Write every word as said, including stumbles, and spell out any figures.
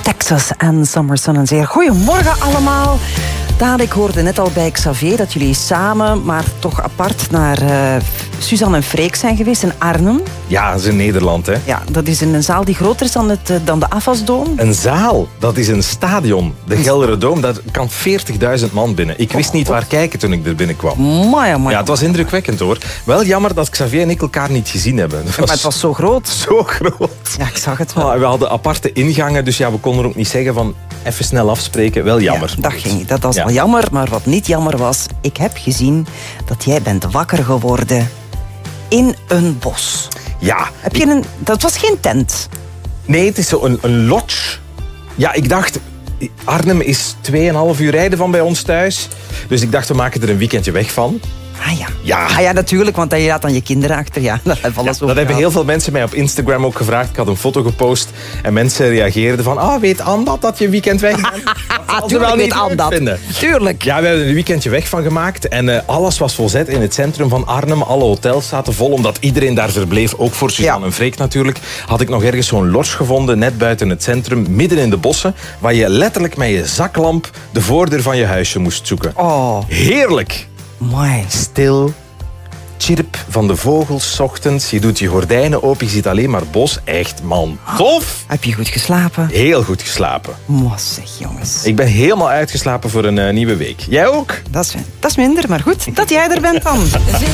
Texas en Summer Sun en Zeer. Goedemorgen allemaal. Daan, ik hoorde net al bij Xavier dat jullie samen, maar toch apart, naar uh, Suzanne en Freek zijn geweest in Arnhem. Ja, dat is in Nederland, hè. Ja, dat is in een zaal die groter is dan, het, dan de Afasdoom. Een zaal? Dat is een stadion. De Gelderdoom, daar kan veertigduizend man binnen. Ik wist niet waar kijken toen ik er binnenkwam. Mooi, mooi. Ja, het was indrukwekkend, hoor. Wel jammer dat Xavier en ik elkaar niet gezien hebben. Was... Maar het was zo groot. Zo groot. Ja, ik zag het wel. Oh, we hadden aparte ingangen, dus ja, we konden ook niet zeggen van even snel afspreken. Wel jammer. Ja, dat ging niet. Dat was ja. wel jammer. Maar wat niet jammer was, ik heb gezien dat jij bent wakker geworden in een bos. Ja. Heb je een... Dat was geen tent. Nee, het is zo een, een lodge. Ja, ik dacht... Arnhem is tweeënhalf uur rijden van bij ons thuis. Dus ik dacht, we maken er een weekendje weg van. Ah ja. Ja. Ah ja, natuurlijk, want je laat dan je kinderen achter. Ja, dat hebben, ja, dat hebben heel veel mensen mij op Instagram ook gevraagd. Ik had een foto gepost en mensen reageerden van ah, weet Anne dat, dat je weekend weg bent? Ah, tuurlijk weet Anne dat. Tuurlijk. Ja, we hebben er een weekendje weg van gemaakt en uh, alles was volzet in het centrum van Arnhem. Alle hotels zaten vol, omdat iedereen daar verbleef. Ook voor Suzanne ja. en Freek natuurlijk. Had ik nog ergens zo'n lodge gevonden, net buiten het centrum, midden in de bossen, waar je letterlijk met je zaklamp de voordeur van je huisje moest zoeken. Oh. Heerlijk. Mooi. Stil, chirp van de vogels 's ochtends. Je doet je gordijnen open, je ziet alleen maar bos. Echt, man. Tof! Heb je goed geslapen? Heel goed geslapen. Mooi zeg, jongens. Ik ben helemaal uitgeslapen voor een uh, nieuwe week. Jij ook? Dat is, dat is minder, maar goed dat jij er bent dan.